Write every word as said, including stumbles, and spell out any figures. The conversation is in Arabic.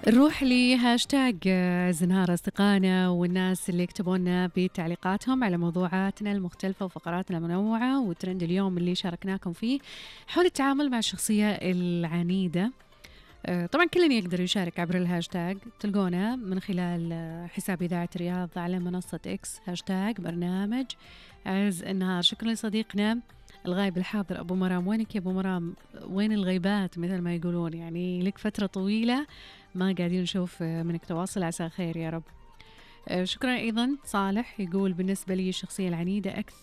نروح لهاشتاج آه، زنهار أصدقائنا والناس اللي يكتبوا لنا بتعليقاتهم على موضوعاتنا المختلفة وفقراتنا المنوعة وترند اليوم اللي شاركناكم فيه حول التعامل مع الشخصية العنيدة. آه، طبعا كل يقدر يشارك عبر الهاشتاج، تلقونا من خلال آه، حساب إذاعة رياض على منصة إكس هاشتاج برنامج عز النهار. شكرا لصديقنا الغايب الحاضر أبو مرام. وينك يا أبو مرام؟ وين الغيبات مثل ما يقولون؟ يعني لك فترة طويلة ما قاعدين نشوف آه، منك تواصل، عسى خير يا رب. آه، شكرا. أيضا صالح يقول بالنسبة لي الشخصية العنيدة أكثر